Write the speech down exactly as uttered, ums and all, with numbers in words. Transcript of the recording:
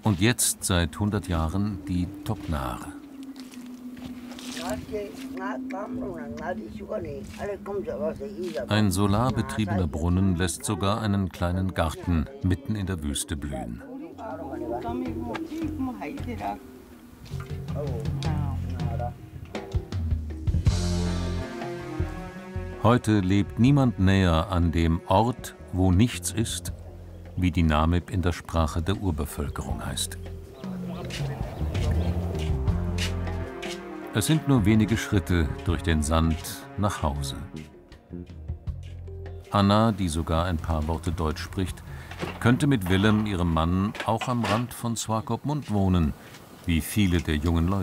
Und jetzt seit hundert Jahren die Toknare. Ein solarbetriebener Brunnen lässt sogar einen kleinen Garten mitten in der Wüste blühen. Heute lebt niemand näher an dem Ort, wo nichts ist, wie die Namib in der Sprache der Urbevölkerung heißt. Es sind nur wenige Schritte durch den Sand nach Hause. Anna, die sogar ein paar Worte Deutsch spricht, könnte mit Willem, ihrem Mann, auch am Rand von Swakopmund wohnen, wie viele der jungen Leute